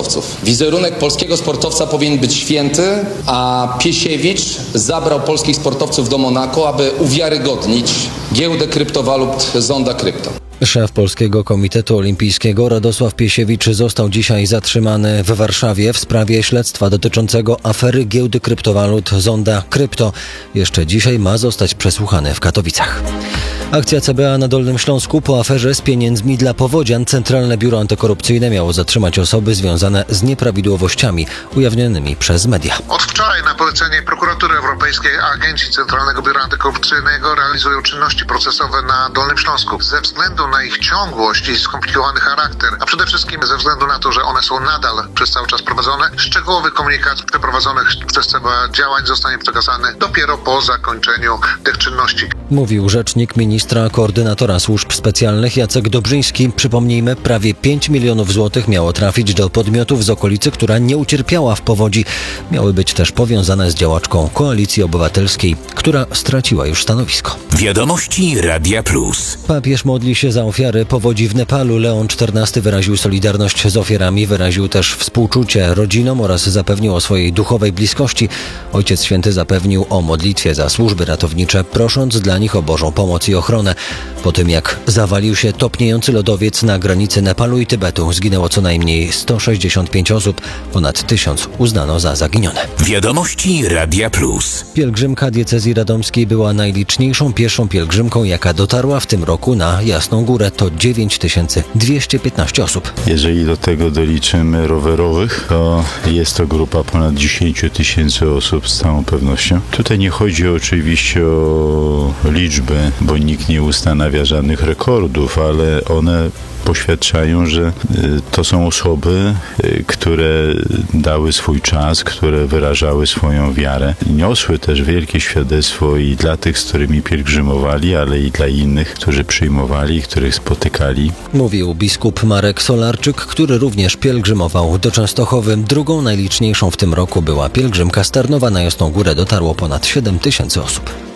sportowców. Wizerunek polskiego sportowca powinien być święty, a Piesiewicz zabrał polskich sportowców do Monako, aby uwiarygodnić giełdę kryptowalut Zonda Krypto. Szef Polskiego Komitetu Olimpijskiego Radosław Piesiewicz został dzisiaj zatrzymany w Warszawie w sprawie śledztwa dotyczącego afery giełdy kryptowalut Zonda Krypto. Jeszcze dzisiaj ma zostać przesłuchany w Katowicach. Akcja CBA na Dolnym Śląsku po aferze z pieniędzmi dla powodzian. Centralne Biuro Antykorupcyjne miało zatrzymać osoby związane z nieprawidłowościami ujawnionymi przez media. Od wczoraj na polecenie Prokuratury Europejskiej Agencji Centralnego Biura Antykorupcyjnego realizują czynności procesowe na Dolnym Śląsku. Ze względu na ich ciągłość i skomplikowany charakter, a przede wszystkim ze względu na to, że one są nadal przez cały czas prowadzone, szczegółowy komunikat przeprowadzonych przez CBA działań zostanie przekazany dopiero po zakończeniu tych czynności. Mówił rzecznik ministra koordynatora służb specjalnych Jacek Dobrzyński. Przypomnijmy, prawie 5 milionów złotych miało trafić do podmiotów z okolicy, która nie ucierpiała w powodzi. Miały być też powiązane z działaczką Koalicji Obywatelskiej, która straciła już stanowisko. Wiadomości Radia Plus. Papież modli się za ofiary powodzi w Nepalu. Leon XIV wyraził solidarność z ofiarami, wyraził też współczucie rodzinom oraz zapewnił o swojej duchowej bliskości. Ojciec Święty zapewnił o modlitwie za służby ratownicze, prosząc dla nich o Bożą pomoc i ochronę. Po tym jak zawalił się topniejący lodowiec na granicy Nepalu i Tybetu, zginęło co najmniej 165 osób, ponad 1000 uznano za zaginione. Wiadomości Radia Plus. Pielgrzymka diecezji radomskiej była najliczniejszą pieszą pielgrzymką, jaka dotarła w tym roku na Jasną Górę. To 9215 osób. Jeżeli do tego doliczymy rowerowych, to jest to grupa ponad 10 000 osób z całą pewnością. Tutaj nie chodzi oczywiście o liczbę, bo nikt nie ustanawia żadnych rekordów, ale one poświadczają, że to są osoby, które dały swój czas, które wyrażały swoją wiarę. Niosły też wielkie świadectwo i dla tych, z którymi pielgrzymowali, ale i dla innych, którzy przyjmowali, których spotykali. Mówił biskup Marek Solarczyk, który również pielgrzymował do Częstochowy. Drugą najliczniejszą w tym roku była pielgrzymka z Tarnowa. Na Jasną Górę dotarło ponad 7000 osób.